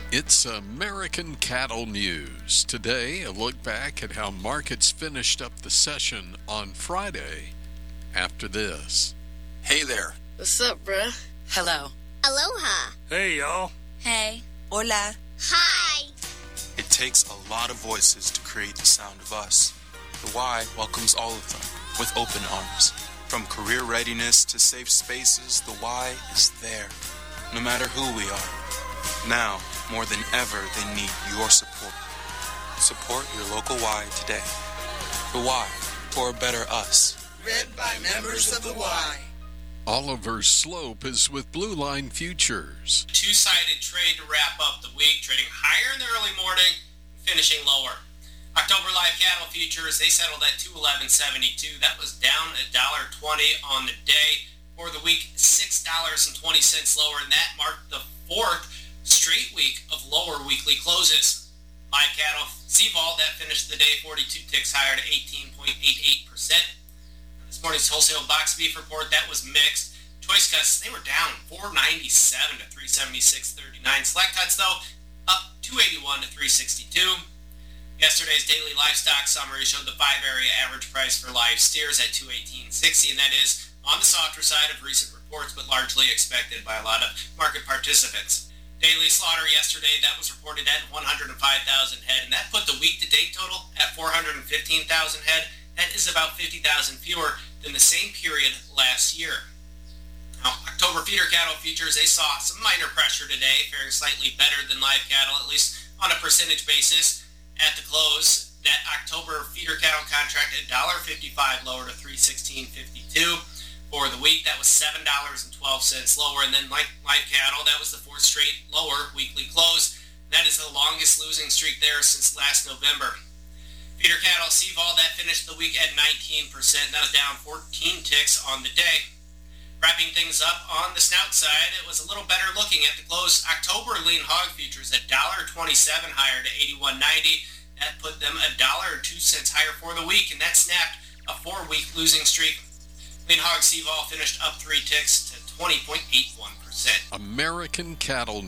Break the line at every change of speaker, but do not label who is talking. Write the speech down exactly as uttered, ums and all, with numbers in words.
It's American Cattle News. Today, a look back at how markets finished up the session on Friday. After this.
Hey there.
What's up, bruh?
Hello.
Aloha.
Hey, y'all.
Hey. Hola.
Hi.
It takes a lot of voices to create the sound of us. The Y welcomes all of them with open arms. From career readiness to safe spaces, the Y is there, no matter who we are. Now, more than ever, they need your support. Support your local Y today. The Y, for a better us.
Read by members of the Y.
Oliver Slope is with Blue Line Futures.
Two-sided trade to wrap up the week, trading higher in the early morning, finishing lower. October live cattle futures, they settled at two eleven seventy-two. That was down one dollar twenty on the day. For the week, six dollars and twenty cents lower, and that marked the fourth straight week of lower weekly closes. Live cattle, Seaval, that finished the day forty-two ticks higher to eighteen point eight eight percent. This morning's wholesale box beef report, that was mixed. Choice cuts, they were down four ninety-seven to three seventy-six thirty-nine. Select cuts, though, up two eighty-one to three sixty-two. Yesterday's daily livestock summary showed the five-area average price for live steers at two eighteen sixty, and that is on the softer side of recent reports, but largely expected by a lot of market participants. Daily slaughter yesterday, that was reported at one hundred five thousand head, and that put the week-to-date total at four hundred fifteen thousand head. That is about fifty thousand fewer than the same period last year. Now, October feeder cattle futures, they saw some minor pressure today, faring slightly better than live cattle, at least on a percentage basis. At the close, that October feeder cattle contract at one fifty-five lower to three sixteen fifty-two. For the week, that was seven dollars and twelve cents lower. And then like live cattle, that was the fourth straight lower weekly close. That is the longest losing streak there since last November. Feeder cattle, Seaval, that finished the week at nineteen percent. That was down fourteen ticks on the day. Wrapping things up on the snout side, it was a little better looking at the close. October lean hog futures at one twenty-seven higher to eighty-one ninety. That put them a dollar or two cents higher for the week, and that snapped a four-week losing streak. Lean hog Seaval finished up three ticks to twenty point eight one percent.
American Cattle